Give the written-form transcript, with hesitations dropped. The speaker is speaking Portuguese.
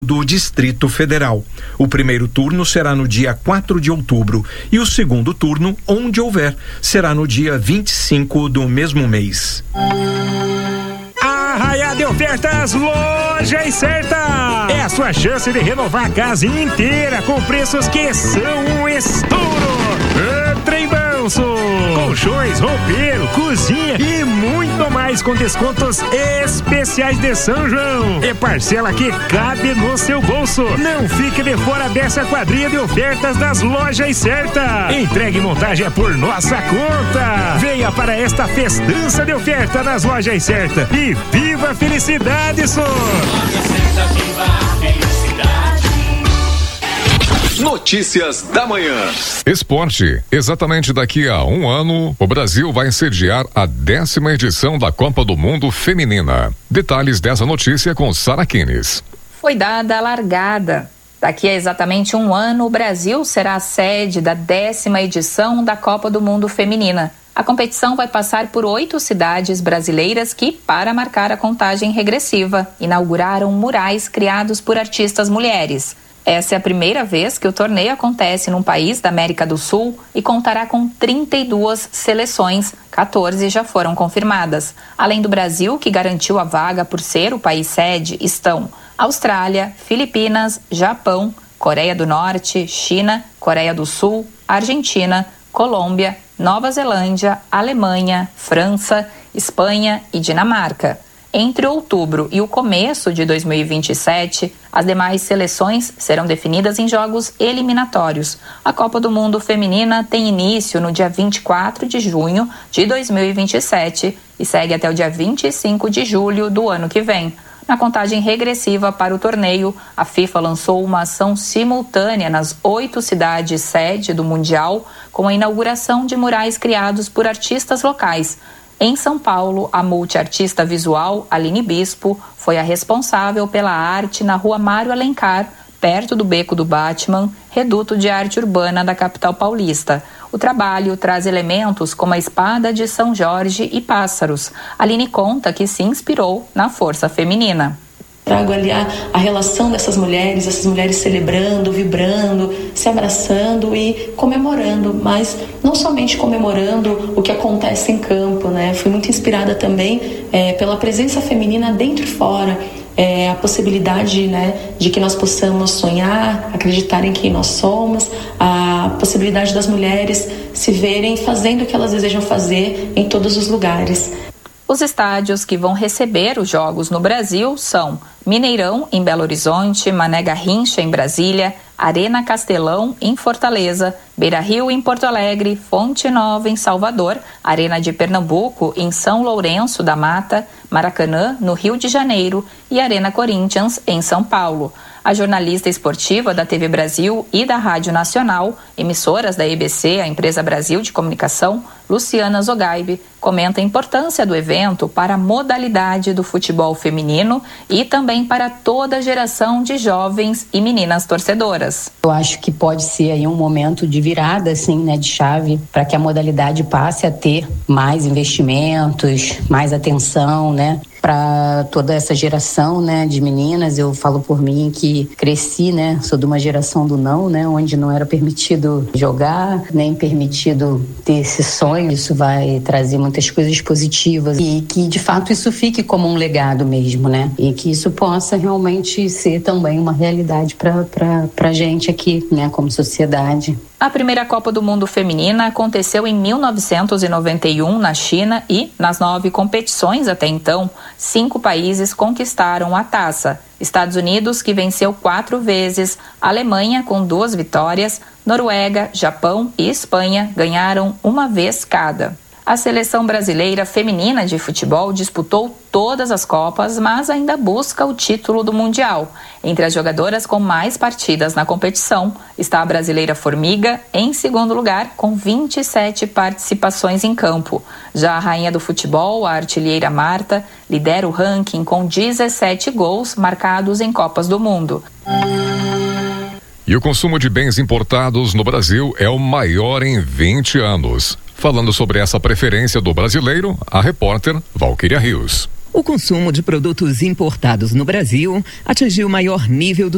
do Distrito Federal. O primeiro turno será no dia 4 de outubro e o segundo turno, onde houver, será no dia 25 do mesmo mês. Arraiá de ofertas Loja e Certa. É a sua chance de renovar a casa inteira com preços que são um estouro. Trem Manso, colchões, roupeiro, cozinha e muito mais com descontos especiais de São João. É parcela que cabe no seu bolso. Não fique de fora dessa quadrilha de ofertas das Lojas e Certa. Entregue e montagem é por nossa conta. Venha para esta festança de oferta nas Lojas e Certa e viva a felicidade, só! Loja Certa, viva a felicidade. Notícias da manhã. Esporte. Exatamente daqui a um ano, o Brasil vai sediar a 10ª edição da Copa do Mundo Feminina. Detalhes dessa notícia com Sara Kines. Foi dada a largada. Daqui a exatamente um ano, o Brasil será a sede da 10ª edição da Copa do Mundo Feminina. A competição vai passar por 8 cidades brasileiras que, para marcar a contagem regressiva, inauguraram murais criados por artistas mulheres. Essa é a primeira vez que o torneio acontece num país da América do Sul e contará com 32 seleções, 14 já foram confirmadas. Além do Brasil, que garantiu a vaga por ser o país sede, estão Austrália, Filipinas, Japão, Coreia do Norte, China, Coreia do Sul, Argentina, Colômbia, Nova Zelândia, Alemanha, França, Espanha e Dinamarca. Entre outubro e o começo de 2027, as demais seleções serão definidas em jogos eliminatórios. A Copa do Mundo Feminina tem início no dia 24 de junho de 2027 e segue até o dia 25 de julho do ano que vem. Na contagem regressiva para o torneio, a FIFA lançou uma ação simultânea nas 8 cidades sede do Mundial, com a inauguração de murais criados por artistas locais. Em São Paulo, a multiartista visual Aline Bispo foi a responsável pela arte na Rua Mário Alencar, perto do Beco do Batman, reduto de arte urbana da capital paulista. O trabalho traz elementos como a espada de São Jorge e pássaros. Aline conta que se inspirou na força feminina. Trago ali a relação dessas mulheres, essas mulheres celebrando, vibrando, se abraçando e comemorando, mas não somente comemorando o que acontece em campo, né? Fui muito inspirada também pela presença feminina dentro e fora, a possibilidade, né, de que nós possamos sonhar, acreditar em quem nós somos, a possibilidade das mulheres se verem fazendo o que elas desejam fazer em todos os lugares. Os estádios que vão receber os jogos no Brasil são Mineirão, em Belo Horizonte, Mané Garrincha, em Brasília, Arena Castelão, em Fortaleza, Beira-Rio, em Porto Alegre, Fonte Nova, em Salvador, Arena de Pernambuco, em São Lourenço da Mata, Maracanã, no Rio de Janeiro e Arena Corinthians, em São Paulo. A jornalista esportiva da TV Brasil e da Rádio Nacional, emissoras da EBC, a Empresa Brasil de Comunicação, Luciana Zogaibe, comenta a importância do evento para a modalidade do futebol feminino e também para toda a geração de jovens e meninas torcedoras. Eu acho que pode ser aí um momento de virada, assim, né, de chave, para que a modalidade passe a ter mais investimentos, mais atenção, né, para toda essa geração, né, de meninas. Eu falo por mim que cresci, né, sou de uma geração do não, né, onde não era permitido jogar, nem permitido ter esse sonho. Isso vai trazer muitas coisas positivas e que de fato isso fique como um legado mesmo, né, e que isso possa realmente ser também uma realidade para gente aqui, né, como sociedade. A primeira Copa do Mundo Feminina aconteceu em 1991 na China e, nas 9 competições até então, 5 países conquistaram a taça. Estados Unidos, que venceu 4 vezes, Alemanha, com 2 vitórias, Noruega, Japão e Espanha ganharam 1 vez cada. A seleção brasileira feminina de futebol disputou todas as Copas, mas ainda busca o título do Mundial. Entre as jogadoras com mais partidas na competição está a brasileira Formiga, em segundo lugar, com 27 participações em campo. Já a rainha do futebol, a artilheira Marta, lidera o ranking com 17 gols marcados em Copas do Mundo. E o consumo de bens importados no Brasil é o maior em 20 anos. Falando sobre essa preferência do brasileiro, a repórter Valquíria Rios. O consumo de produtos importados no Brasil atingiu o maior nível